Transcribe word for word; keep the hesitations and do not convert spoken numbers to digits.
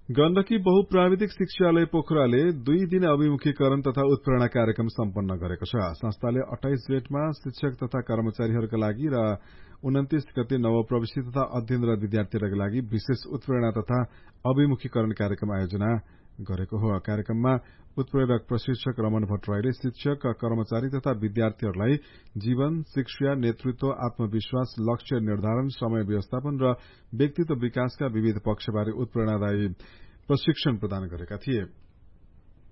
गण्डकी बहुप्राविधिक शिक्षालय पोखराले दुई दिने अभिमुखीकरण तथा उत्प्रेरणा कार्यक्रम सम्पन्न गरेको छ। संस्थाले अठाइस जेठमा शिक्षक तथा कर्मचारीहरूका लागि र उन्तिस गते नवप्रवेशी तथा अध्ययनरत विद्यार्थीहरूका लागि विशेष उत्प्रेरणा तथा अभिमुखीकरण कार्यक्रम आयोजना गरेको हो। कार्यक्रममा उत्प्रेरक प्रशिक्षक रमन भट्टराईले शिक्षक कर्मचारी तथा विद्यार्थीहरूलाई जीवन, शिक्षा, नेतृत्व, आत्मविश्वास, लक्ष्य निर्धारण, समय व्यवस्थापन र व्यक्तित्व विकासका विविध पक्षबारे उत्प्रेरणादायी प्रशिक्षण प्रदान गरेका थिए।